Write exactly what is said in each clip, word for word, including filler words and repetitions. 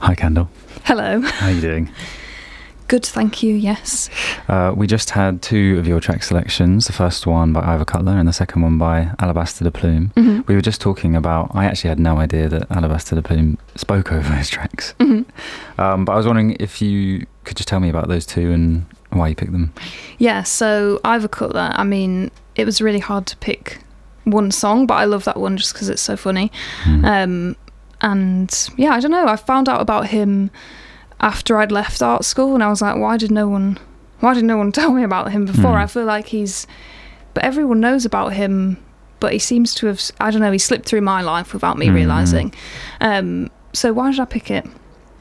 Hi, Kendall. Hello. How are you doing? Good, thank you, yes. Uh, we just had two of your track selections, the first one by Ivor Cutler and the second one by Alabaster de Plume. Mm-hmm. We were just talking about, I actually had no idea that Alabaster de Plume spoke over his tracks. Mm-hmm. Um, but I was wondering if you could just tell me about those two and why you picked them. Yeah, so Ivor Cutler, I mean, it was really hard to pick one song, but I love that one just because it's so funny. Mm. Um, and yeah, I don't know, I found out about him after I'd left art school, and I was like, why did no one why did no one tell me about him before? Mm. I feel like he's but everyone knows about him, but he seems to have, I don't know, he slipped through my life without me mm. realising. Um, so why did I pick it?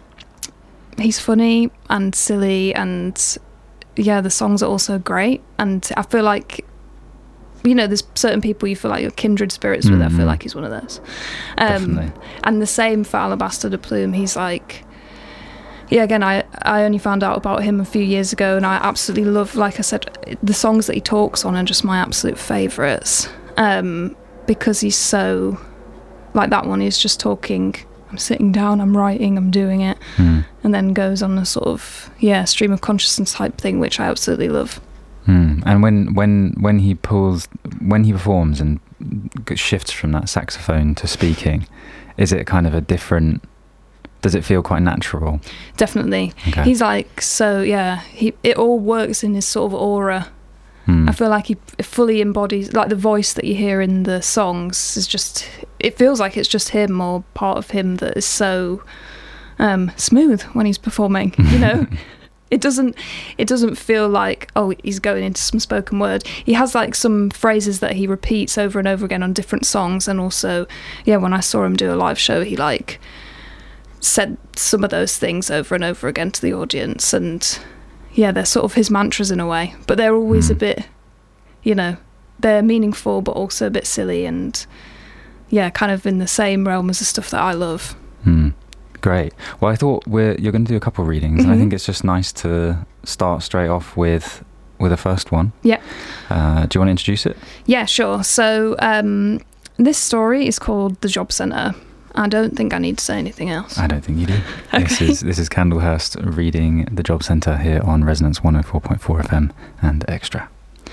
He's funny and silly, and yeah, the songs are also great, and I feel like, you know, there's certain people you feel like you're kindred spirits with. Mm-hmm. I feel like he's one of those. Um, Definitely. And the same for Alabaster de Plume. He's like, yeah, again, I, I only found out about him a few years ago, and I absolutely love, like I said, the songs that he talks on are just my absolute favourites, um, because he's so, like that one, he's just talking, I'm sitting down, I'm writing, I'm doing it, Mm. and then goes on a sort of, yeah, stream of consciousness type thing, which I absolutely love. Mm. And when, when, when he pulls, when he performs and shifts from that saxophone to speaking, is it kind of a different... Does it feel quite natural? Definitely. Okay. He's like, so yeah, he it all works in his sort of aura. Hmm. I feel like he fully embodies, like the voice that you hear in the songs is just, it feels like it's just him or part of him that is so um, smooth when he's performing, you know? It doesn't it doesn't feel like, oh, he's going into some spoken word. He has like some phrases that he repeats over and over again on different songs, and also, yeah, when I saw him do a live show, he like said some of those things over and over again to the audience, and yeah, they're sort of his mantras in a way, but they're always mm. a bit, you know, they're meaningful but also a bit silly, and yeah, kind of in the same realm as the stuff that I love. Mm. Great. Well, I thought we're you're going to do a couple of readings, Mm-hmm. and I think it's just nice to start straight off with with a first one. Yeah. Uh, do you want to introduce it? Yeah, sure. So um, this story is called The Job Centre. I don't think I need to say anything else. I don't think you do. Okay. This is this is Kendall Hurst reading The Job Centre here on Resonance one oh four point four F M and Extra.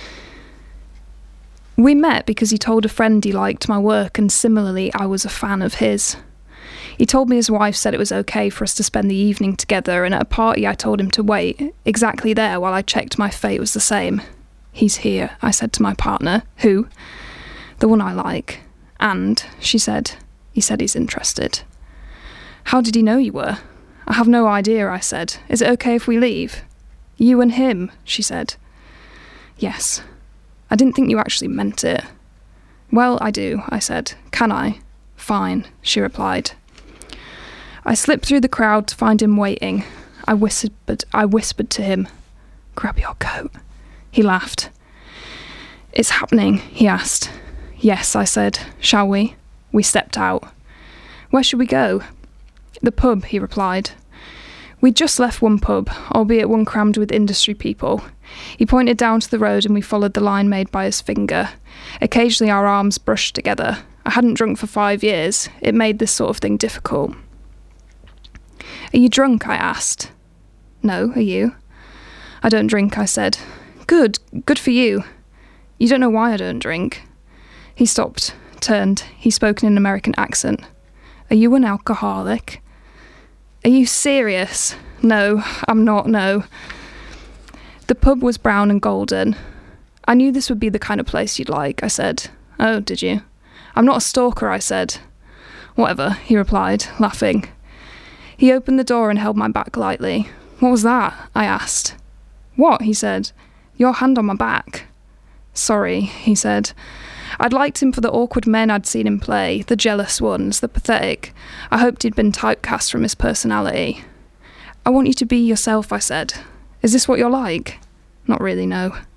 We met because he told a friend he liked my work, and similarly I was a fan of his. He told me his wife said it was okay for us to spend the evening together, and at a party I told him to wait, exactly there while I checked my fate was the same. He's here, I said to my partner. Who? The one I like. And, she said, he said he's interested. How did he know you were? I have no idea, I said. Is it okay if we leave? You and him, she said. Yes. I didn't think you actually meant it. Well, I do, I said. Can I? Fine, she replied. I slipped through the crowd to find him waiting. I whispered, I whispered to him, grab your coat. He laughed. It's happening, he asked. Yes, I said. Shall we? We stepped out. Where should we go? The pub, he replied. We'd just left one pub, albeit one crammed with industry people. He pointed down to the road and we followed the line made by his finger. Occasionally our arms brushed together. I hadn't drunk for five years. It made this sort of thing difficult. Are you drunk? I asked. No, are you? I don't drink, I said. Good, good for you. You don't know why I don't drink. He stopped, turned. He spoke in an American accent. Are you an alcoholic? Are you serious? No, I'm not, no. The pub was brown and golden. I knew this would be the kind of place you'd like, I said. Oh, did you? I'm not a stalker, I said. Whatever, he replied, laughing. He opened the door and held my back lightly. What was that? I asked. What? He said. Your hand on my back. Sorry, he said. I'd liked him for the awkward men I'd seen him play, the jealous ones, the pathetic. I hoped he'd been typecast from his personality. I want you to be yourself, I said. Is this what you're like? Not really, no.